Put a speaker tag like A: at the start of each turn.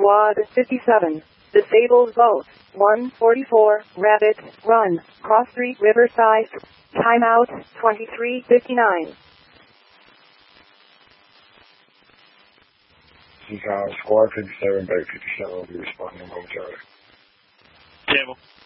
A: Squad 57. Disabled boat. 144, Rabbit, Run, Cross Street, Riverside. Timeout, 23:59.
B: This is Squad 57, Bay 57 will be responding momentarily.
C: Table.